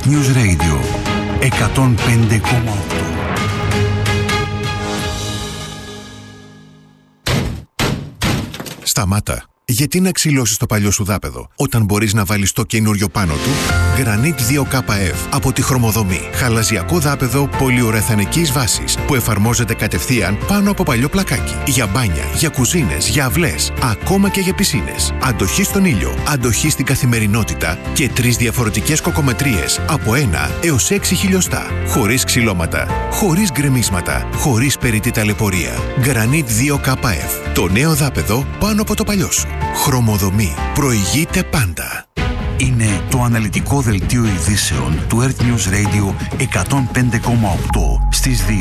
News Radio 105,8. Σταμάτα. Γιατί να ξυλώσεις το παλιό σου δάπεδο, όταν μπορείς να βάλεις το καινούριο πάνω του? Granit 2KF από τη Χρωμοδομή. Χαλαζιακό δάπεδο πολυουρεθανικής βάσης που εφαρμόζεται κατευθείαν πάνω από παλιό πλακάκι. Για μπάνια, για κουζίνες, για αυλές, ακόμα και για πισίνες. Αντοχή στον ήλιο, αντοχή στην καθημερινότητα και 3 διαφορετικές κοκομετρίες από 1 έως 6 χιλιοστά. Χωρίς ξυλώματα, χωρίς γκρεμίσματα, χωρίς περιττή ταλαιπωρία. Granit 2KF. Το νέο δάπεδο πάνω από το παλιό σου. Χρωμοδομή. Προηγείται πάντα. Είναι το αναλυτικό δελτίο ειδήσεων του Earth News Radio 105,8 στις 2.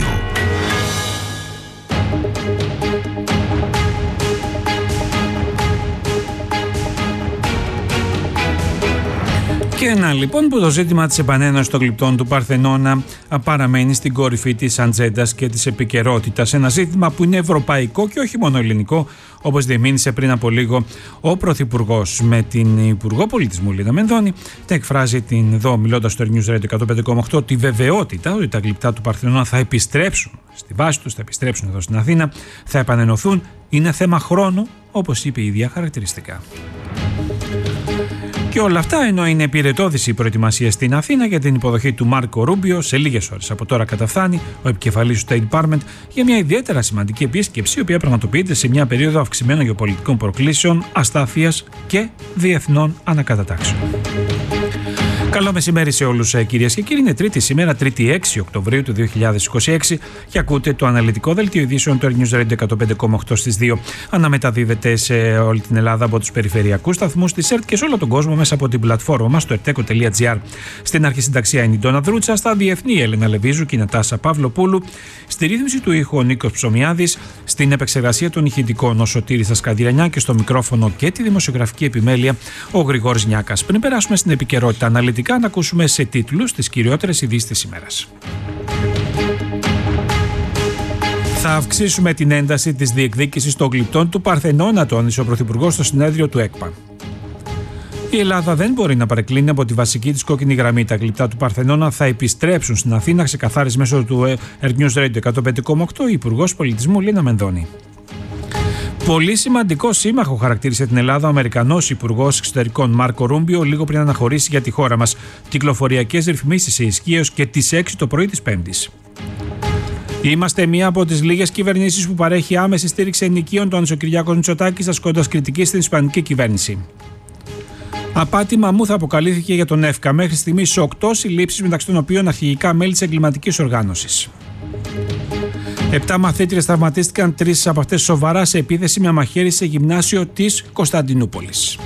Και να λοιπόν που το ζήτημα της επανένωσης των γλυπτών του Παρθενώνα παραμένει στην κορυφή της ατζέντας και της επικαιρότητας. Ένα ζήτημα που είναι ευρωπαϊκό και όχι μόνο ελληνικό, όπως διεμήνυσε πριν από λίγο ο Πρωθυπουργός. Με την Υπουργό Πολιτισμού Λίνα Μενδώνη θα εκφράζει εδώ, μιλώντας στο News Radio 105,8, τη βεβαιότητα ότι τα γλυπτά του Παρθενώνα θα επιστρέψουν στη βάση τους, θα επιστρέψουν εδώ στην Αθήνα, θα επανενωθούν. Είναι θέμα χρόνου, όπως είπε η ίδια χαρακτηριστικά. Και όλα αυτά ενώ είναι πυρετώδης η προετοιμασία στην Αθήνα για την υποδοχή του Μάρκο Ρούμπιο σε λίγες ώρες. Από τώρα καταφθάνει ο επικεφαλής του State Department για μια ιδιαίτερα σημαντική επίσκεψη, η οποία πραγματοποιείται σε μια περίοδο αυξημένων γεωπολιτικών προκλήσεων, αστάθειας και διεθνών ανακατατάξεων. Καλό μεσημέρι σε όλους, κυρίες και κύριοι. Είναι Τρίτη σήμερα, 3η 6 Οκτωβρίου του 2026 και ακούτε το αναλυτικό δελτίο ειδήσεων του News Radio 105,8 στις 2. Αναμεταδίδεται σε όλη την Ελλάδα από τους περιφερειακούς σταθμούς της ΕΡΤ και σε όλο τον κόσμο μέσα από την πλατφόρμα μας, το erteco.gr. Στην αρχισυνταξία είναι η Ντόνα Δρούτσα, στα διεθνή η Έλενα Λεβίζου και η Νατάσα Παυλοπούλου, στη ρύθμιση του ήχου ο Νίκος Ψωμιάδης, στην επεξεργασία των ηχητικών ο Σωτήρης Ασκαδιρανιά και στο μικρόφωνο και τη δημοσιογραφική επιμέλεια ο Γρηγόρης Νιάκας. Πριν περάσουμε στην επικαιρότητα αναλυτικά, να ακούσουμε σε τίτλους τις κυριότερες ειδήσεις της ημέρας. Θα αυξήσουμε την ένταση της διεκδίκησης των γλυπτών του Παρθενώνα, τόνισε ο Πρωθυπουργός στο συνέδριο του ΕΚΠΑ. Η Ελλάδα δεν μπορεί να παρεκκλίνει από τη βασική της κόκκινη γραμμή. Τα γλυπτά του Παρθενώνα θα επιστρέψουν στην Αθήνα, ξεκαθάρισε μέσω του Earth News Radio 105,8 η Υπουργός Πολιτισμού Λίνα Μενδώνη. Πολύ σημαντικό σύμμαχο χαρακτήρισε την Ελλάδα ο Αμερικανός Υπουργός Εξωτερικών Μάρκο Ρούμπιο λίγο πριν αναχωρήσει για τη χώρα μας. Κυκλοφοριακές ρυθμίσεις σε ισχύως και τις 6 το πρωί της Πέμπτης. Είμαστε μία από τις λίγες κυβερνήσεις που παρέχει άμεση στήριξη ενοικίων, τόνισε ο Κυριάκος Μητσοτάκης, ασκώντας κριτική στην ισπανική κυβέρνηση. Απάτη μαμούθα αποκαλύφθηκε για τον ΕΦΚΑ. Μέχρι στιγμής 8 συλλήψεις, μεταξύ των οποίων αρχηγικά μέλη της εγκληματικής οργάνωσης. 7 μαθήτριες τραυματίστηκαν, 3 από αυτές σοβαρά σε επίθεση με μαχαίρι σε γυμνάσιο της Κωνσταντινούπολης.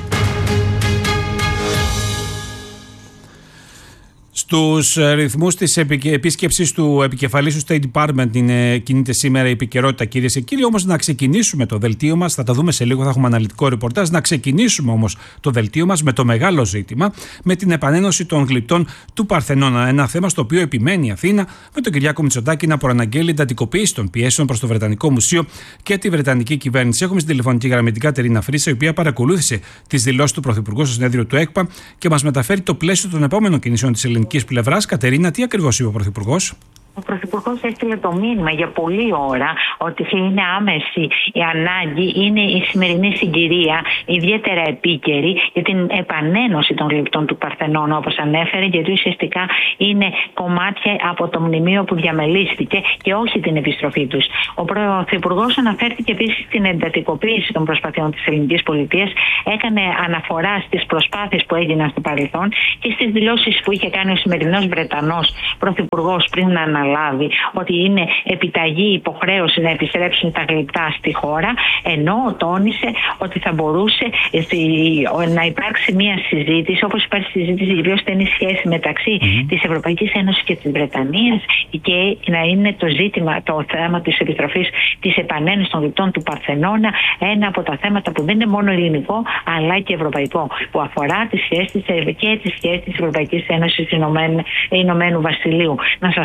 Στους ρυθμούς της επίσκεψης του επικεφαλής του State Department κινείται σήμερα η επικαιρότητα, κυρίες και κύριοι. Όμως να ξεκινήσουμε το δελτίο μας, θα τα δούμε σε λίγο, θα έχουμε αναλυτικό ρεπορτάζ. Να ξεκινήσουμε όμως το δελτίο μας με το μεγάλο ζήτημα, με την επανένωση των γλυπτών του Παρθενώνα. Ένα θέμα στο οποίο επιμένει η Αθήνα, με τον Κυριάκο Μητσοτάκη να προαναγγέλει εντατικοποίηση των πιέσεων προς το Βρετανικό Μουσείο και τη Βρετανική κυβέρνηση. Έχουμε στην τηλεφωνική γραμμή την Κατερίνα Φρύσα, η οποία παρακολούθησε τις δηλώσεις του Πρωθυπουργού στο συνέδριο του ΕΚΠΑ και μας μεταφέρει το πλαίσιο των επόμενων κινήσεων της ελληνικής πλευράς. Κατερίνα, τι ακριβώς είπε ο Πρωθυπουργός? Ο Πρωθυπουργός έστειλε το μήνυμα για πολλή ώρα ότι είναι άμεση η ανάγκη, είναι η σημερινή συγκυρία ιδιαίτερα επίκαιρη για την επανένωση των γλυπτών του Παρθενώνα, όπως ανέφερε, γιατί ουσιαστικά είναι κομμάτια από το μνημείο που διαμελίστηκε και όχι την επιστροφή τους. Ο Πρωθυπουργός αναφέρθηκε επίσης στην εντατικοποίηση των προσπαθειών της ελληνικής πολιτείας, έκανε αναφορά στις προσπάθειες που έγιναν στο παρελθόν και στις δηλώσεις που είχε κάνει ο σημερινός Βρετανός Πρωθυπουργός πριν να αναλάβει ότι είναι επιταγή, υποχρέωση να επιστρέψουν τα γλυπτά στη χώρα, ενώ τόνισε ότι θα μπορούσε να υπάρξει μια συζήτηση, όπως υπάρχει συζήτηση για πιο στενή σχέση μεταξύ της Ευρωπαϊκής Ένωσης και της Βρετανίας, και να είναι το ζήτημα, το θέμα της επιστροφής, της επανένωσης των γλυπτών του Παρθενώνα, ένα από τα θέματα που δεν είναι μόνο ελληνικό αλλά και ευρωπαϊκό, που αφορά τις σχέσεις και τις σχέσεις της Ευρωπαϊκής Ένωσης Ηνωμένου Βασιλείου. Να σας πω πως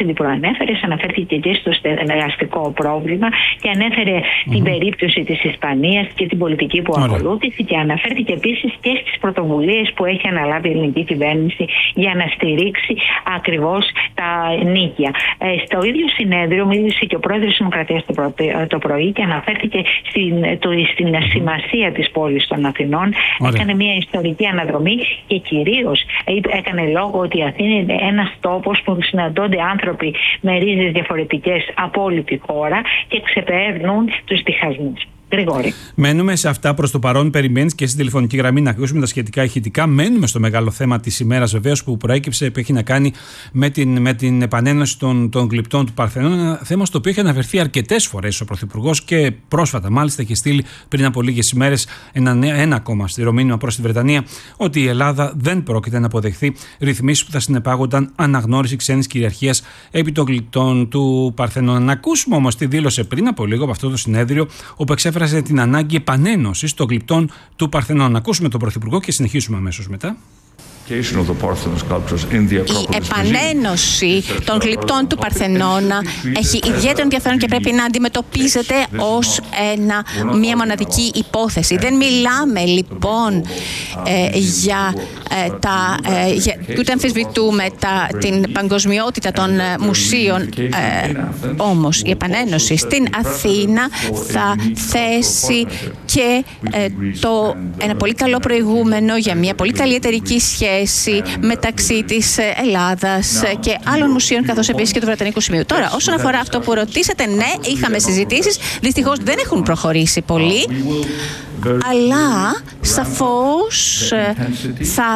ήδη προανέφερες, αναφέρθηκε και στο στεγαστικό πρόβλημα και ανέφερε την περίπτωση της Ισπανίας και την πολιτική που ακολούθησε και αναφέρθηκε επίσης και στις πρωτοβουλίες που έχει αναλάβει η ελληνική κυβέρνηση για να στηρίξει ακριβώς τα νίκια. Στο ίδιο συνέδριο μίλησε και ο πρόεδρος της Δημοκρατίας το πρωί και αναφέρθηκε στην σημασία της πόλης των Αθηνών. Έκανε μια ιστορική αναδρομή και κυρίως έκανε λόγο ότι η Αθήνα είναι ένας τόπος που συναντώνται άνθρωποι με ρίζες διαφορετικές από όλη τη χώρα και ξεπερνούν τους διχασμούς. Γρηγόρη. Μένουμε σε αυτά προς το παρόν. Περιμένεις και στην τηλεφωνική γραμμή να ακούσουμε τα σχετικά ηχητικά. Μένουμε στο μεγάλο θέμα της ημέρας, βεβαίως, που προέκυψε, που έχει να κάνει με την επανένωση των γλυπτών του Παρθενώνα. Ένα θέμα στο οποίο έχει αναφερθεί αρκετές φορές ο Πρωθυπουργός και πρόσφατα, μάλιστα, έχει στείλει πριν από λίγες ημέρες ένα ακόμα στηρό μήνυμα προς τη Βρετανία ότι η Ελλάδα δεν πρόκειται να αποδεχθεί ρυθμίσεις που θα συνεπάγονταν αναγνώριση ξένης κυριαρχίας επί των γλυπτών του Παρθενώνα. Να ακούσουμε όμως τι δήλωσε πριν από λίγο από αυτό το συνέδριο, όπου εξέφερε την ανάγκη επανένωσης των γλυπτών του Παρθενώνα. Να ακούσουμε τον Πρωθυπουργό και συνεχίσουμε αμέσως μετά. Η επανένωση των γλυπτών του Παρθενώνα έχει ιδιαίτερο ενδιαφέρον και πρέπει να αντιμετωπίζεται ως μια μοναδική υπόθεση. Δεν μιλάμε λοιπόν ούτε αμφισβητούμε την παγκοσμιότητα των μουσείων. Όμως η επανένωση στην Αθήνα θα θέσει και ένα πολύ καλό προηγούμενο για μια πολύ καλή εταιρική σχέση μεταξύ της Ελλάδας και άλλων μουσείων, καθώς επίσης και του Βρετανικού Σημείου. Τώρα, όσον αφορά αυτό που ρωτήσατε, ναι, είχαμε συζητήσεις. Δυστυχώς δεν έχουν προχωρήσει πολύ, αλλά σαφώς θα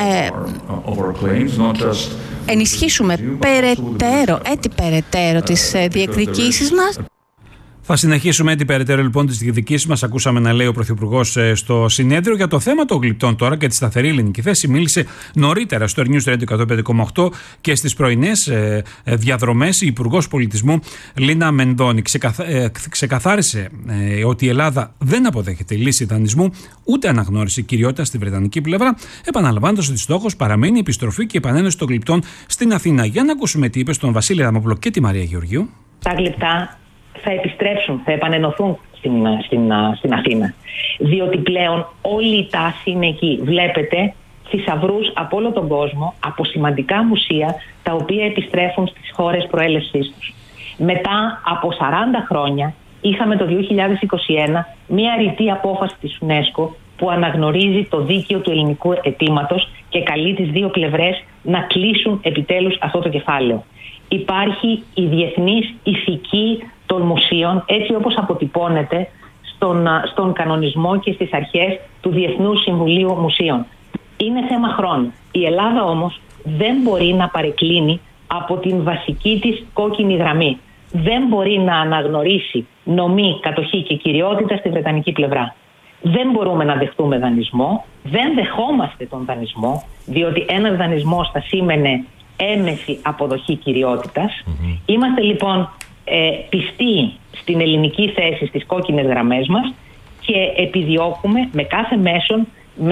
ενισχύσουμε περαιτέρω τις διεκδικήσεις μας. Θα συνεχίσουμε έτσι περαιτέρω λοιπόν τις διεκδικήσεις μας. Ακούσαμε να λέει ο Πρωθυπουργός στο συνέδριο. Για το θέμα των γλυπτών τώρα και τη σταθερή ελληνική θέση μίλησε νωρίτερα στο News Radio 105,8 και στις πρωινές διαδρομές η Υπουργός Πολιτισμού Λίνα Μενδώνη. Ξεκαθάρισε ότι η Ελλάδα δεν αποδέχεται λύση δανεισμού ούτε αναγνώριση κυριότητα στη βρετανική πλευρά, επαναλαμβάνοντας ότι στόχος παραμένει η επιστροφή και η επανένωση των γλυπτών στην Αθήνα. Για να ακούσουμε τι είπε στον Βασίλη Αδαμόπουλο και τη Μαρία Γεωργίου. Τα γλυπτά θα επιστρέψουν, θα επανενωθούν στην Αθήνα. Διότι πλέον όλη η τάση είναι εκεί. Βλέπετε θησαυρούς από όλο τον κόσμο, από σημαντικά μουσεία, τα οποία επιστρέφουν στις χώρες προέλευσής τους. Μετά από 40 χρόνια είχαμε το 2021 μια ρητή απόφαση της UNESCO που αναγνωρίζει το δίκαιο του ελληνικού αιτήματος και καλεί τις δύο πλευρές να κλείσουν επιτέλους αυτό το κεφάλαιο. Υπάρχει η διεθνής ηθική των μουσείων, έτσι όπως αποτυπώνεται στον κανονισμό και στις αρχές του Διεθνούς Συμβουλίου Μουσείων. Είναι θέμα χρόνου. Η Ελλάδα όμως δεν μπορεί να παρεκκλίνει από την βασική της κόκκινη γραμμή. Δεν μπορεί να αναγνωρίσει νομή, κατοχή και κυριότητα στη βρετανική πλευρά. Δεν μπορούμε να δεχτούμε δανεισμό, δεν δεχόμαστε τον δανεισμό, διότι ένας δανεισμός θα σήμαινε έμεση αποδοχή κυριότητας. Είμαστε λοιπόν πιστοί στην ελληνική θέση, στις κόκκινες γραμμές μας και επιδιώκουμε με κάθε μέσον,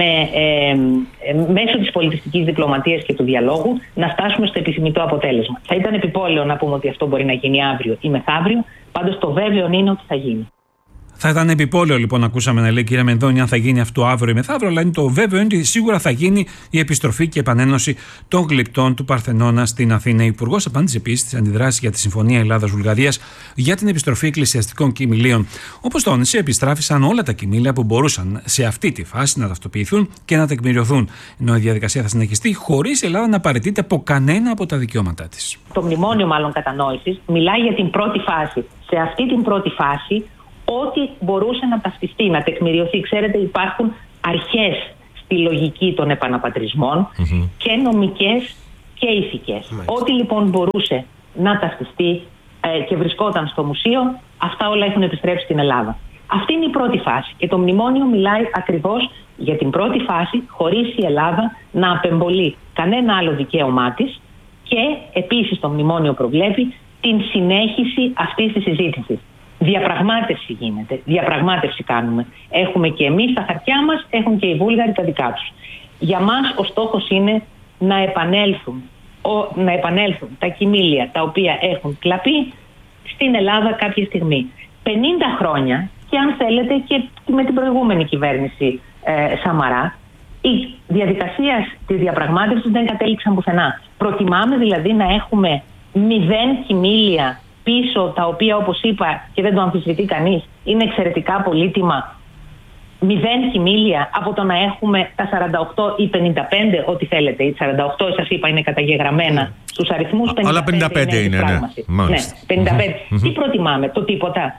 μέσω της πολιτιστικής διπλωματίας και του διαλόγου, να φτάσουμε στο επιθυμητό αποτέλεσμα. Θα ήταν επιπόλαιο να πούμε ότι αυτό μπορεί να γίνει αύριο ή μεθαύριο, πάντως το βέβαιο είναι ότι θα γίνει. Θα ήταν επιπόλαιο λοιπόν, ακούσαμε να λέει κυρία Μενδώνη, αν θα γίνει αυτό αύριο ή μεθαύριο, αλλά είναι το βέβαιο είναι ότι σίγουρα θα γίνει η επιστροφή και επανένωση των γλυπτών του Παρθενώνα στην Αθήνα. Ο Υπουργός απάντησε επίσης στις αντιδράσεις για τη Συμφωνία Ελλάδας-Βουλγαρίας για την επιστροφή εκκλησιαστικών κοιμηλίων. Όπως τόνισε, επιστράφησαν όλα τα κοιμήλια που μπορούσαν σε αυτή τη φάση να ταυτοποιηθούν και να τεκμηριωθούν. Ενώ η διαδικασία θα συνεχιστεί χωρίς η Ελλάδα να παραιτείται από κανένα από τα δικαιώματά της. Το μνημόνιο, μάλλον κατανόησης, μιλάει για την πρώτη φάση. Σε αυτή την πρώτη φάση, ό,τι μπορούσε να ταυτιστεί, να τεκμηριωθεί. Ξέρετε, υπάρχουν αρχές στη λογική των επαναπατρισμών και νομικές και ηθικές. Ό,τι λοιπόν μπορούσε να ταυτιστεί και βρισκόταν στο μουσείο, αυτά όλα έχουν επιστρέψει στην Ελλάδα. Αυτή είναι η πρώτη φάση και το μνημόνιο μιλάει ακριβώς για την πρώτη φάση, χωρίς η Ελλάδα να απεμπολεί κανένα άλλο δικαίωμά της και επίσης το μνημόνιο προβλέπει την συνέχιση αυτής της συζήτησης. Διαπραγμάτευση γίνεται, διαπραγμάτευση κάνουμε. Έχουμε και εμείς τα χαρτιά μας, έχουν και οι Βούλγαροι τα δικά τους. Για μας ο στόχος είναι να επανέλθουν να επανέλθουν τα κοιμήλια τα οποία έχουν κλαπεί στην Ελλάδα κάποια στιγμή. 50 χρόνια, και αν θέλετε και με την προηγούμενη κυβέρνηση Σαμαρά, η διαδικασία της διαπραγμάτευσης δεν κατέληξαν πουθενά. Προτιμάμε δηλαδή να έχουμε 0 κοιμήλια πίσω, τα οποία, όπως είπα και δεν το αμφισβητεί κανείς, είναι εξαιρετικά πολύτιμα, 0 κοιμήλια, από το να έχουμε τα 48 ή 55, ό,τι θέλετε. Οι 48, σας είπα, είναι καταγεγραμμένα στους αριθμούς, 55 αλλά 55 είναι, ναι. 55. Τι προτιμάμε, το τίποτα?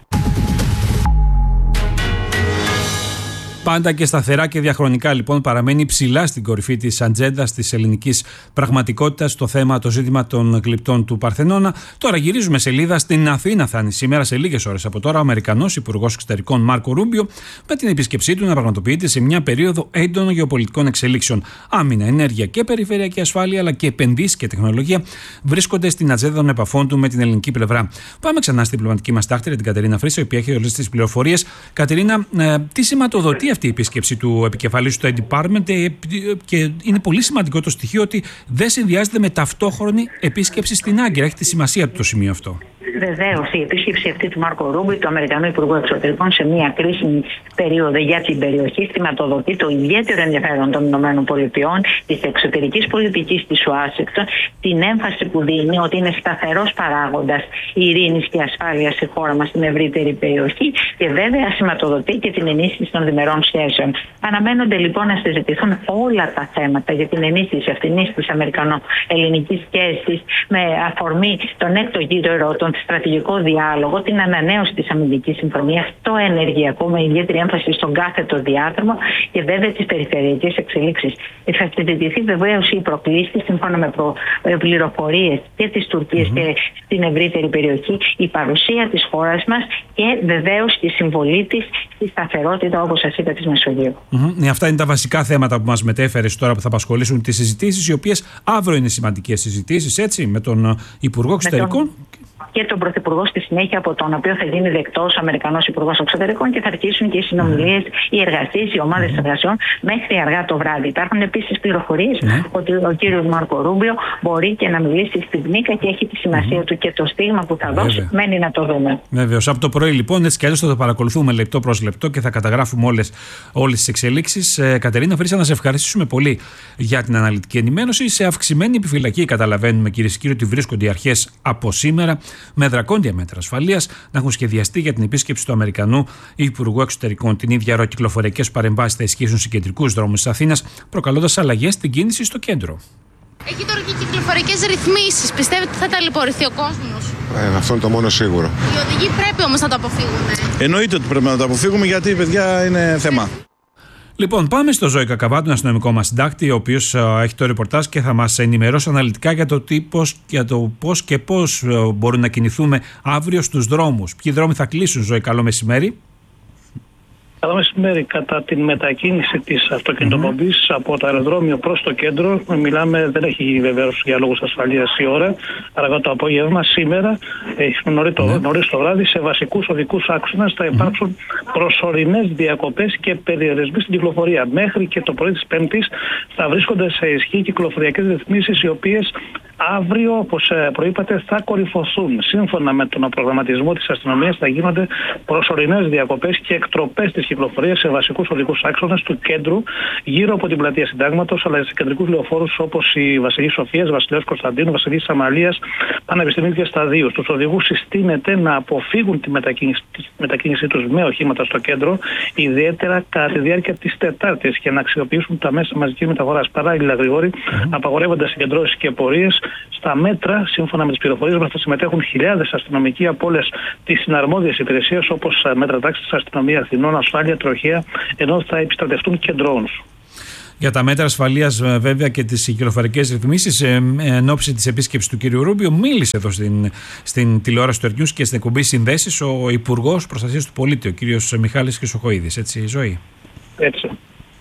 Πάντα και σταθερά και διαχρονικά, λοιπόν, παραμένει ψηλά στην κορυφή της ατζέντας της ελληνικής πραγματικότητας το ζήτημα των γλυπτών του Παρθενώνα. Τώρα γυρίζουμε σελίδα. Στην Αθήνα θα είναι σήμερα, σε λίγες ώρες από τώρα, ο Αμερικανός Υπουργός Εξωτερικών Μάρκο Ρούμπιο, με την επίσκεψή του να πραγματοποιείται σε μια περίοδο έντονων γεωπολιτικών εξελίξεων. Άμυνα, ενέργεια και περιφερειακή ασφάλεια, αλλά και επενδύσεις και τεχνολογία βρίσκονται στην ατζέντα των επαφών του με την ελληνική πλευρά. Πάμε ξανά στην διπλωματική μας τάχτηρια, την Κατερίνα Φρύσο, η οποία έχει όλες τις πληροφορίες. Κατερίνα, τι σηματοδοτεί αυτή η επίσκεψη του επικεφαλής του State Department, και είναι πολύ σημαντικό το στοιχείο ότι δεν συνδυάζεται με ταυτόχρονη επίσκεψη στην Άγκυρα. Έχει τη σημασία του το σημείο αυτό. Βεβαίως, η επίσκεψη αυτή του Μάρκο Ρούμπιο, του Αμερικανού Υπουργού Εξωτερικών, σε μια κρίσιμη περίοδο για την περιοχή, σηματοδοτεί το ιδιαίτερο ενδιαφέρον των ΗΠΑ, της εξωτερικής πολιτικής της Ουάσιγκτον, την έμφαση που δίνει ότι είναι σταθερός παράγοντας ειρήνης και ασφάλειας στη χώρα μας, στην ευρύτερη περιοχή, και βέβαια σηματοδοτεί και την ενίσχυση των διμερών σχέσεων. Αναμένονται λοιπόν να συζητηθούν όλα τα θέματα για την ενίσχυση αυτής της αμερικανο-ελληνικής σχέσης, με αφορμή τον έκτο γύρο, τον στρατηγικό διάλογο, την ανανέωση της αμυντικής συμφωνίας, το ενεργειακό, με ιδιαίτερη έμφαση στον κάθετο διάδρομο, και βέβαια τις περιφερειακές εξελίξεις. Θα συζητηθεί βεβαίως οι προκλήσεις, σύμφωνα με πληροφορίες και της Τουρκίας και στην ευρύτερη περιοχή, η παρουσία της χώρας μας και βεβαίως η συμβολή της στη σταθερότητα, όπως σας είπα, της Μεσογείου. Αυτά είναι τα βασικά θέματα που μας μετέφερες τώρα, που θα απασχολήσουν τις συζητήσεις, οι οποίες αύριο είναι σημαντικές συζητήσεις, έτσι, με τον Υπουργό Εξωτερικών. Και τον Πρωθυπουργό στη συνέχεια, από τον οποίο θα γίνει δεκτός ο Αμερικανός Υπουργός Εξωτερικών, και θα αρχίσουν και οι συνομιλίες, οι εργασίες, οι ομάδες εργασιών μέχρι αργά το βράδυ. Υπάρχουν επίσης πληροφορίες ότι ο κύριος Μάρκο Ρούμπιο μπορεί και να μιλήσει στην ΜΙΚΑ, και έχει τη σημασία του και το στίγμα που θα δώσει. Μένει να το δούμε. Βεβαίως. Από το πρωί, λοιπόν, έτσι κι αλλιώς θα το παρακολουθούμε λεπτό προς λεπτό και θα καταγράφουμε όλες τις εξελίξεις. Κατερίνα Φρύσα, να σε ευχαριστήσουμε πολύ για την αναλυτική ενημέρωση. Σε αυξημένη επιφυλακή, καταλαβαίνουμε, κυρίες και κύριοι, ότι βρίσκονται οι αρχές από σήμερα, με δρακόντια μέτρα ασφαλείας, να έχουν σχεδιαστεί για την επίσκεψη του Αμερικανού Υπουργού Εξωτερικών. Την ίδια ώρα, κυκλοφοριακές παρεμβάσεις θα ισχύσουν σε κεντρικούς δρόμους της Αθήνας, προκαλώντας αλλαγές στην κίνηση στο κέντρο. Έχει τώρα και κυκλοφορικές ρυθμίσεις. Πιστεύετε ότι θα ταλαιπωρηθεί ο κόσμος? Αυτό είναι το μόνο σίγουρο. Οι οδηγοί πρέπει όμως να το αποφύγουν. Εννοείται ότι πρέπει να το αποφύγουμε, γιατί, παιδιά, είναι θέμα. Λοιπόν, πάμε στο Ζώη Κακαβάτου, τον αστυνομικό μας συντάκτη, ο οποίος έχει το ρεπορτάζ και θα μας ενημερώσει αναλυτικά για το πώς και πώς μπορούμε να κινηθούμε αύριο στους δρόμους. Ποιοι δρόμοι θα κλείσουν, Ζώη? Καλό μεσημέρι. Καλό μεσημέρι. Κατά την μετακίνηση της αυτοκινητοπομπής από το αεροδρόμιο προς το κέντρο, δεν έχει βεβαίως για λόγους ασφαλείας η ώρα, αργά το απόγευμα, σήμερα, νωρίς το βράδυ, σε βασικούς οδικούς άξονες θα υπάρξουν προσωρινές διακοπές και περιορισμοί στην κυκλοφορία. Μέχρι και το πρωί της Πέμπτης θα βρίσκονται σε ισχύ κυκλοφοριακές ρυθμίσεις, οι οποίες αύριο, όπως προείπατε, θα κορυφωθούν. Σύμφωνα με τον προγραμματισμό της αστυνομίας, θα γίνονται προσωρινές διακοπές και εκτροπές της κυκλοφορίας σε βασικούς οδικούς άξονες του κέντρου, γύρω από την πλατεία Συντάγματος, αλλά σε κεντρικούς λεωφόρους όπως η Βασιλής Σοφίας, Βασιλέως Κωνσταντίνου, Βασιλής Αμαλίας, Πανεπιστημίου και Σταδίου. Στους οδηγούς συστήνεται να αποφύγουν τη μετακίνησή τους με οχήματα στο κέντρο, ιδιαίτερα κατά τη διάρκεια της Τετάρτης, και να αξιοποιήσουν τα μέσα μαζικής μεταφοράς. Παράλληλα, Γρηγόρη, απαγορεύοντας συγκεντρώσεις και πορείες. Στα μέτρα, σύμφωνα με τις πληροφορίες μας, θα συμμετέχουν χιλιάδες αστυνομικοί από όλες τις συναρμόδιες υπηρεσίες, όπως μέτρα τάξης, αστυνομία Αθηνών, ασφάλεια, τροχέα, ενώ θα επιστρατευτούν και drones. Για τα μέτρα ασφαλείας, βέβαια, και τις κυκλοφορικές ρυθμίσεις, εν ώψη της επίσκεψης του κ. Ρούμπιο, μίλησε εδώ στην τηλεόραση του Ερνιούς και στην εκπομπή Συνδέσεις ο Υπουργός Προστασίας του Πολίτη, ο κ. Μιχάλης Χρυσοχοΐδης. Έτσι, Ζωή. Έτσι.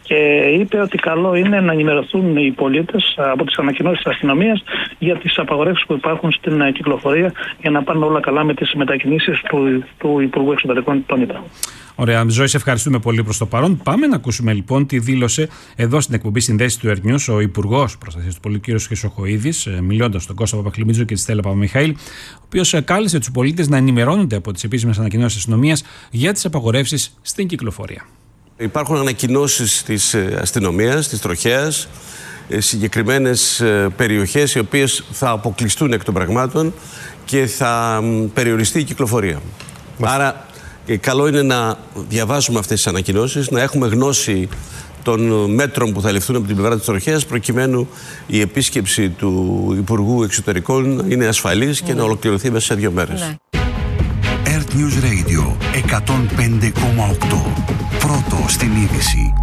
και είπε ότι καλό είναι να ενημερωθούν οι πολίτες από τις ανακοινώσεις της αστυνομίας για τις απαγορεύσεις που υπάρχουν στην κυκλοφορία για να πάνε όλα καλά με τις μετακινήσεις του Υπουργού Εξωτερικών, τον είπα. Ωραία, Ζωή, σε ευχαριστούμε πολύ προς το παρόν. Πάμε να ακούσουμε λοιπόν τι δήλωσε εδώ στην εκπομπή Συνδέσεις του Earth News ο Υπουργός Προστασίας του Πολίτη, κ. Χρυσοχοΐδης, μιλώντας στον Κώστα Παπαχλημίτζο και τη Στέλλα Παπαμιχαήλ, ο οποίος κάλεσε τους πολίτες να ενημερώνονται από τις επίσημες ανακοινώσεις της αστυνομίας για τις απαγορεύσεις στην κυκλοφορία. Υπάρχουν ανακοινώσεις της αστυνομίας, της τροχέας, συγκεκριμένες περιοχές οι οποίες θα αποκλειστούν εκ των πραγμάτων και θα περιοριστεί η κυκλοφορία. Άρα καλό είναι να διαβάζουμε αυτές τις ανακοινώσεις, να έχουμε γνώση των μέτρων που θα ληφθούν από την πλευρά της τροχέας, προκειμένου η επίσκεψη του Υπουργού Εξωτερικών να είναι ασφαλής και να ολοκληρωθεί μέσα σε 2 μέρες. Earth News Radio 105,8. Πρώτο στην είδηση.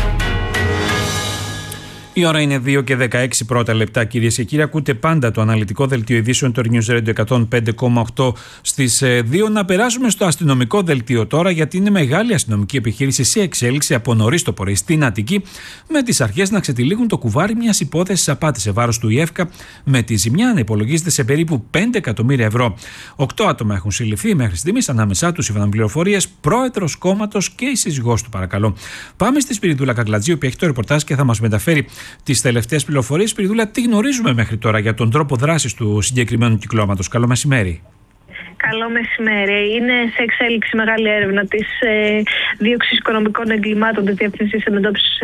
Η ώρα είναι 2 και 16 πρώτα λεπτά, κυρίες και κύριοι. Ακούτε πάντα το αναλυτικό δελτίο ειδήσεων του News Radio 105,8 στις 2. Να περάσουμε στο αστυνομικό δελτίο τώρα, γιατί είναι μεγάλη αστυνομική επιχείρηση σε εξέλιξη από νωρίς το πρωί στην Αττική, με τις αρχές να ξετυλίγουν το κουβάρι μιας υπόθεσης απάτης σε βάρος του ΙΕΦΚΑ, με τη ζημιά να υπολογίζεται σε περίπου 5 εκατομμύρια ευρώ. 8 άτομα έχουν συλληφθεί μέχρι στιγμής, ανάμεσά τους σύμφωνα με πληροφορίες πρόεδρος κόμματος και η σύζυγός του, παρακαλώ. Πάμε στη Σπυριδούλα Κακλατζή, που έχει το ρεπορτάζ και θα μας μεταφέρει τις τελευταίες πληροφορίες. Σπυριδούλα, τι γνωρίζουμε μέχρι τώρα για τον τρόπο δράσης του συγκεκριμένου κυκλώματος? Καλό μεσημέρι. Καλό μεσημέρι. Είναι σε εξέλιξη μεγάλη έρευνα της δίωξης οικονομικών εγκλημάτων της Διεύθυνσης Αντιμετώπισης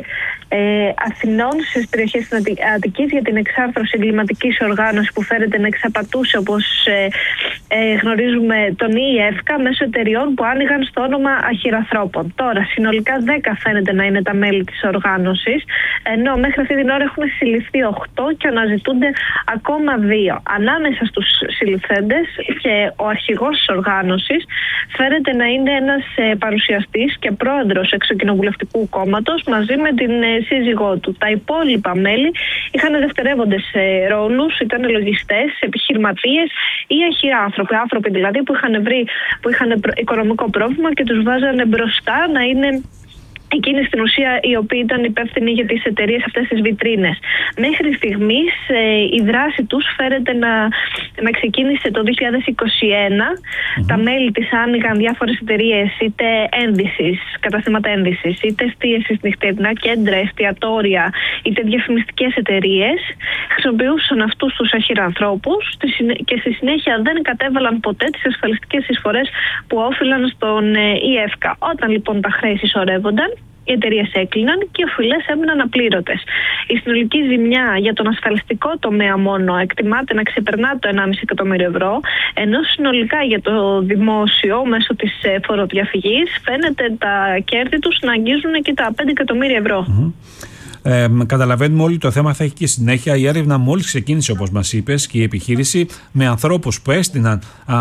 Αθηνών στις περιοχές της Αττικής για την εξάρθρωση εγκληματικής οργάνωσης που φέρεται να εξαπατούσε, όπως γνωρίζουμε, τον ΙΕΦΚΑ μέσω εταιριών που άνοιγαν στο όνομα αχυρανθρώπων. Τώρα, συνολικά 10 φαίνεται να είναι τα μέλη της οργάνωσης, ενώ μέχρι αυτή την ώρα έχουν συλληφθεί 8 και αναζητούνται ακόμα 2. Ανάμεσα στους συλληφθέντες και ο αρχηγός της οργάνωσης φαίνεται να είναι ένας παρουσιαστής και πρόεδρος εξοκοινοβουλευτικού κόμματος μαζί με την σύζυγό του. Τα υπόλοιπα μέλη είχαν δευτερεύοντες ρόλους, ήταν λογιστές, επιχειρηματίες ή αχυράνθρωποι, άνθρωποι δηλαδή που είχαν οικονομικό πρόβλημα και τους βάζανε μπροστά να είναι εκείνοι στην ουσία οι οποίοι ήταν υπεύθυνοι για τις εταιρείες αυτές τις βιτρίνες. Μέχρι στιγμής η δράση τους φέρεται να ξεκίνησε το 2021. Τα μέλη της άνοιγαν διάφορες εταιρείες, είτε ένδυσης, καταστήματα ένδυσης, είτε εστίασης νυχτερινά κέντρα, εστιατόρια, είτε διαφημιστικές εταιρείες. Χρησιμοποιούσαν αυτούς τους αχυρανθρώπους και στη συνέχεια δεν κατέβαλαν ποτέ τις ασφαλιστικές εισφορές που όφυλαν στον ΙΕΦΚΑ. Όταν λοιπόν τα χρέη συσσωρεύονταν, οι εταιρείες έκλειναν και οι οφειλές έμειναν απλήρωτες. Η συνολική ζημιά για τον ασφαλιστικό τομέα μόνο εκτιμάται να ξεπερνά το 1,5 εκατομμύριο ευρώ, ενώ συνολικά για το δημόσιο μέσω της φοροδιαφυγής φαίνεται τα κέρδη τους να αγγίζουν και τα 5 εκατομμύρια ευρώ. Καταλαβαίνουμε όλοι το θέμα θα έχει και συνέχεια. Η έρευνα μόλις ξεκίνησε, όπως μας είπες, και η επιχείρηση με ανθρώπους που έστειναν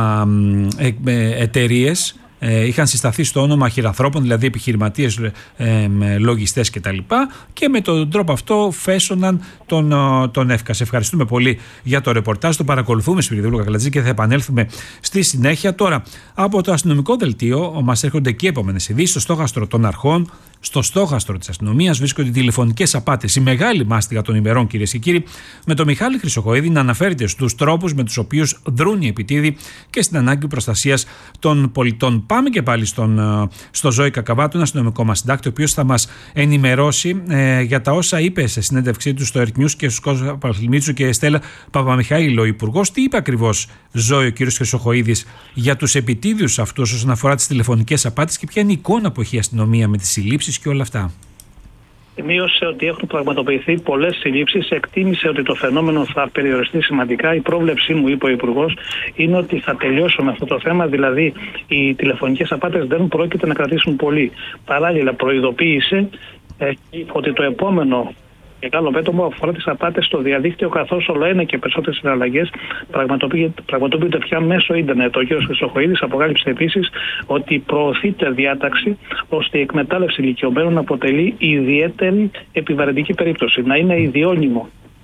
εταιρείες. Είχαν συσταθεί στο όνομα αχυρανθρώπων, δηλαδή επιχειρηματίες, λογιστές κτλ. Και με τον τρόπο αυτό φέσωναν τον ΕΦΚΑ. Σε ευχαριστούμε πολύ για το ρεπορτάζ. Το παρακολουθούμε, Σπυριδούλα Κακλατζή, και θα επανέλθουμε στη συνέχεια. Τώρα, από το αστυνομικό δελτίο μας έρχονται και επόμενες ειδήσεις. Στο στόχαστρο των αρχών, στο στόχαστρο της αστυνομίας βρίσκονται τηλεφωνικές απάτες. Η μεγάλη μάστιγα των ημερών, κυρίες και κύριοι, με τον Μιχάλη Χρυσοχοΐδη να αναφέρεται στους τρόπους με τους οποίους δρούν οι επιτίδοι και στην ανάγκη προστασίας των πολιτών. Πάμε και πάλι στο Ζώη Κακαβά, τον αστυνομικό μας συντάκτη, ο οποίος θα μας ενημερώσει για τα όσα είπε σε συνέντευξή του στο Earth News και στους Κώστα Παπαχλημίτσου και Στέλλα Παπαμιχαήλ, ο Υπουργός. Τι είπε ακριβώς, Ζώη, ο κύριος Χρυσοχοΐδης για τους επιτίδιους αυτούς όσον αφορά τις τηλεφωνικές απάτες και ποια είναι η εικόνα που έχει η αστυνομία με τις συλλήψεις και όλα αυτά? Σημείωσε ότι έχουν πραγματοποιηθεί πολλές συλλήψεις. Εκτίμησε ότι το φαινόμενο θα περιοριστεί σημαντικά. Η πρόβλεψή μου, είπε ο Υπουργός, είναι ότι θα τελειώσουμε αυτό το θέμα. Δηλαδή, οι τηλεφωνικές απάτες δεν πρόκειται να κρατήσουν πολύ. Παράλληλα, προειδοποίησε ότι το επόμενο μεγάλο μέτωπο αφορά τις απάτες στο διαδίκτυο, καθώς όλο ένα και περισσότερες συναλλαγές πραγματοποιούνται πια μέσω ίντερνετ. Ο κ. Χρυσοχοΐδης αποκάλυψε επίσης ότι προωθείται διάταξη ώστε η εκμετάλλευση ηλικιωμένων αποτελεί ιδιαίτερη επιβαρυντική περίπτωση. Να είναι ιδιώνυμο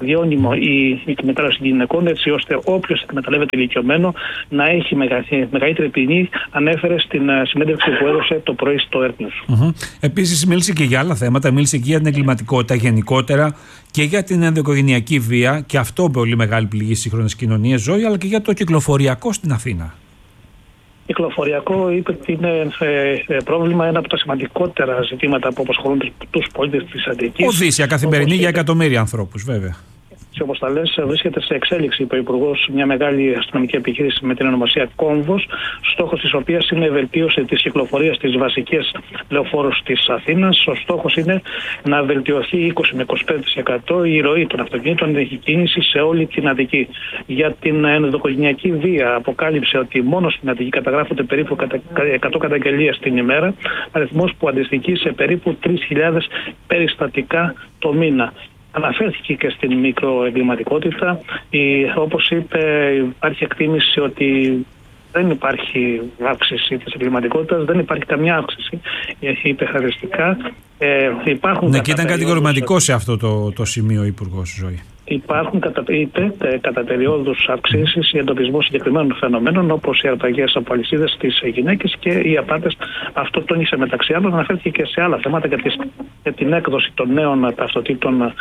διώνυμο η εκμετάλλευση γυναικών, έτσι ώστε όποιος εκμεταλλεύεται ηλικιωμένο να έχει μεγαλύτερη ποινή, ανέφερε στην συνέντευξη που έδωσε το πρωί στο Earth News. Επίσης, μίλησε και για άλλα θέματα, μίλησε και για την εγκληματικότητα γενικότερα και για την ενδοοικογενειακή βία, και αυτό πολύ μεγάλη πληγή στις σύγχρονες κοινωνίες, Ζωή, αλλά και για το κυκλοφοριακό στην Αθήνα. Κυκλοφοριακό, είπε ότι είναι πρόβλημα, ένα από τα σημαντικότερα ζητήματα που απασχολούν τους πολίτες της Αττικής. Οδύσσια καθημερινή για εκατομμύρια ανθρώπους, βέβαια. Και όπως τα λες, βρίσκεται σε εξέλιξη, είπε ο Υπουργός, μια μεγάλη αστυνομική επιχείρηση με την ονομασία Κόμβος, στόχος της οποίας είναι η βελτίωση της κυκλοφορίας στις βασικές λεωφόρους της Αθήνας. Ο στόχος είναι να βελτιωθεί 20 με 25% η ροή των αυτοκινήτων, η κίνηση σε όλη την Αττική. Για την ενδοοικογενειακή βία, αποκάλυψε ότι μόνο στην Αττική καταγράφονται περίπου 100 καταγγελίες την ημέρα, αριθμός που αντιστοιχεί σε περίπου 3.000 περιστατικά το μήνα. Αναφέρθηκε και στην μικροεγκληματικότητα. Όπως είπε, υπάρχει εκτίμηση ότι δεν υπάρχει αύξηση της εγκληματικότητας, δεν υπάρχει καμιά αύξηση. Είπε χαριστικά. Ναι, και ήταν κατηγορηματικό σε αυτό το σημείο ο Υπουργός, Ζωή. Υπάρχουν κατά περιόδους αυξήσεις ή εντοπισμό συγκεκριμένων φαινομένων, όπως οι αρπαγές από αλυσίδες στις γυναίκες και οι απάτες. Αυτό τόνισε μεταξύ άλλων. Αναφέρθηκε και σε άλλα θέματα για την έκδοση των νέων ταυτοτήτων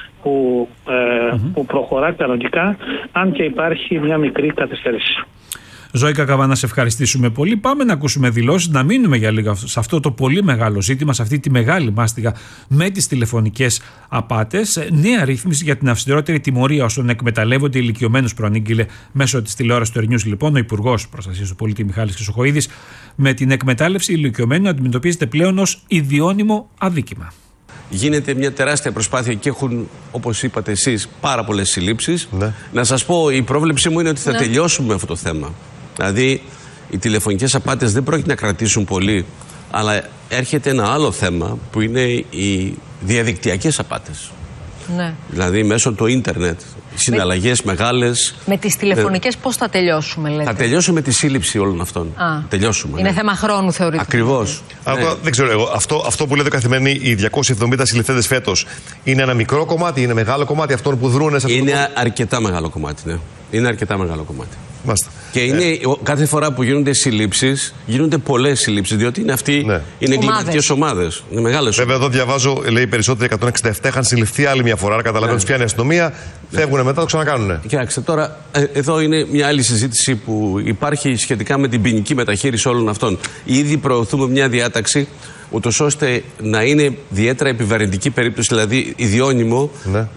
που προχωρά κανονικά, αν και υπάρχει μια μικρή καθυστέρηση. Ζωή Κακαβά, να σε ευχαριστήσουμε πολύ. Πάμε να ακούσουμε δηλώσεις, να μείνουμε για λίγο σε αυτό το πολύ μεγάλο ζήτημα, σε αυτή τη μεγάλη μάστιγα με τις τηλεφωνικές απάτες. Νέα ρύθμιση για την αυστηρότερη τιμωρία όσων εκμεταλλεύονται ηλικιωμένους, προανήγγειλε μέσω της τηλεόρασης του Earth News, λοιπόν, ο Υπουργός Προστασίας του Πολίτη Μιχάλης Χρυσοχοΐδης. Με την εκμετάλλευση ηλικιωμένων αντιμετωπίζεται πλέον ως ιδιώνυμο αδίκημα. Γίνεται μια τεράστια προσπάθεια και έχουν, όπως είπατε εσείς, πάρα πολλές συλλήψεις. Ναι. Να σας πω, η πρόβλεψή μου είναι ότι θα τελειώσουμε αυτό το θέμα. Δηλαδή, οι τηλεφωνικές απάτες δεν πρόκειται να κρατήσουν πολύ, αλλά έρχεται ένα άλλο θέμα που είναι οι διαδικτυακές απάτες. Ναι. Δηλαδή, μέσω του ίντερνετ, συναλλαγές μεγάλες. Με τις τηλεφωνικές πώς θα τελειώσουμε, λέτε? Θα τελειώσουμε με τη σύλληψη όλων αυτών. Τελειώσουμε. Είναι θέμα χρόνου, θεωρείτε? Ακριβώς. Δεν ξέρω εγώ. Αυτό που λέτε Καθημερινή, οι 270 συλληφθέντες φέτος, είναι ένα μικρό κομμάτι, είναι μεγάλο κομμάτι αυτών που δρούν σε αυτό? Είναι αρκετά μεγάλο κομμάτι, ναι. Είναι αρκετά μεγάλο κομμάτι. Μάλιστα. Και είναι, κάθε φορά που γίνονται συλλήψεις, γίνονται πολλές συλλήψεις, διότι είναι αυτοί είναι εγκληματικές ομάδες. Είναι μεγάλες. Βέβαια, εδώ διαβάζω, λέει περισσότεροι 167 είχαν συλληφθεί άλλη μια φορά. Άρα καταλαβαίνω ότι πιάνει η αστυνομία, φεύγουν μετά, το ξανακάνουν. Κοιτάξτε, τώρα εδώ είναι μια άλλη συζήτηση που υπάρχει σχετικά με την ποινική μεταχείριση όλων αυτών. Ήδη προωθούμε μια διάταξη, ούτως ώστε να είναι ιδιαίτερα επιβαρυντική περίπτωση, δηλαδή ιδιώνυμο,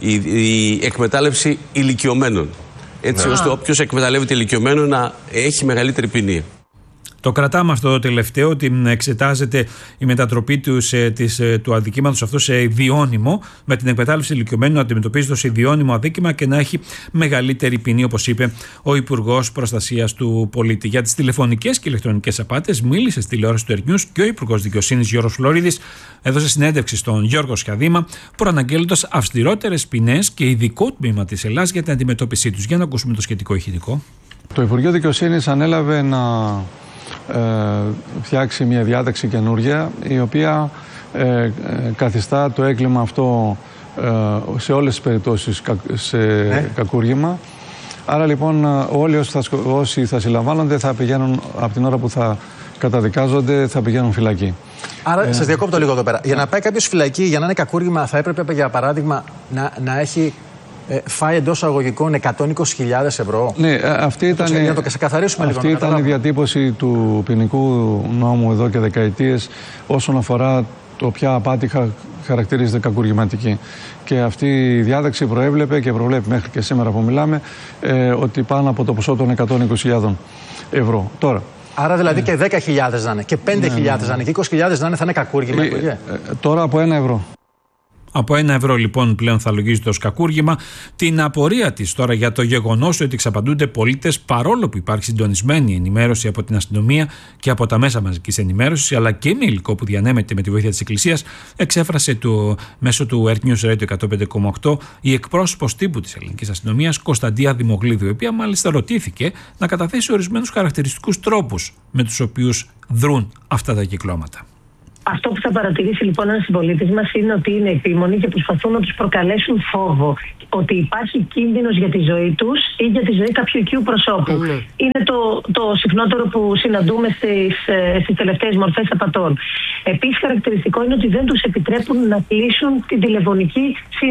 η εκμετάλλευση ηλικιωμένων. Έτσι ώστε όποιος εκμεταλλεύεται ηλικιωμένο να έχει μεγαλύτερη ποινή. Το κρατάμε αυτό το τελευταίο, ότι εξετάζεται η μετατροπή του αδικήματος αυτό σε ιδιώνυμο, με την εκμετάλλευση ηλικιωμένου να αντιμετωπίζεται ως ιδιώνυμο αδίκημα και να έχει μεγαλύτερη ποινή, όπως είπε ο Υπουργός Προστασίας του Πολίτη. Για τις τηλεφωνικές και ηλεκτρονικές απάτες μίλησε στη τηλεόραση του Earth News και ο Υπουργός Δικαιοσύνης Γιώργος Φλωρίδης έδωσε συνέντευξη στον Γιώργο Σιαδήμα, προαναγγέλλοντας αυστηρότερες ποινές και ειδικό τμήμα της Ελλάδας για την αντιμετώπιση τους. Για να ακούσουμε το σχετικό ηχητικό. Το Υπουργείο Δικαιοσύνης ανέλαβε να φτιάξει μια διάταξη καινούργια, η οποία καθιστά το έγκλημα αυτό σε όλες τις περιπτώσεις σε κακούργημα. Άρα λοιπόν όλοι όσοι θα συλλαμβάνονται θα πηγαίνουν από την ώρα που θα καταδικάζονται, θα πηγαίνουν φυλακή. Άρα σας διακόπτω λίγο εδώ πέρα. Για να πάει κάποιος φυλακή, για να είναι κακούργημα, θα έπρεπε για παράδειγμα να έχει φάει εντός αγωγικών 120.000 ευρώ. Ναι, αυτή ήταν η διατύπωση του ποινικού νόμου εδώ και δεκαετίες όσον αφορά το ποια απάτη χαρακτηρίζεται κακουργηματική. Και αυτή η διάταξη προέβλεπε και προβλέπει μέχρι και σήμερα που μιλάμε ότι πάνω από το ποσό των 120.000 ευρώ. Τώρα. Άρα δηλαδή και 10.000 να είναι και 5.000 να είναι και 20.000 να είναι, θα είναι κακούργημα. Τώρα από 1 ευρώ. Από 1 ευρώ λοιπόν πλέον θα λογίζεται ως κακούργημα. Την απορία της τώρα για το γεγονός ότι εξαπαντούνται πολίτες, παρόλο που υπάρχει συντονισμένη ενημέρωση από την αστυνομία και από τα μέσα μαζικής ενημέρωσης, αλλά και με υλικό που διανέμεται με τη βοήθεια της Εκκλησίας, εξέφρασε μέσω του Earth News Radio 105,8 η εκπρόσωπος τύπου της ελληνικής αστυνομίας Κωνσταντία Δημογλίδου, η οποία μάλιστα ρωτήθηκε να καταθέσει ορισμένους χαρακτηριστικούς τρόπους με τους οποίους δρούν αυτά τα κυκλώματα. Αυτό που θα παρατηρήσει λοιπόν ένας συμπολίτης μας είναι ότι είναι επίμονοι και προσπαθούν να τους προκαλέσουν φόβο. Ότι υπάρχει κίνδυνος για τη ζωή τους ή για τη ζωή κάποιου οικείου προσώπου. Είναι το συχνότερο που συναντούμε στις τελευταίες μορφές απατών. Επίσης, χαρακτηριστικό είναι ότι δεν τους επιτρέπουν να κλείσουν την τηλεφωνική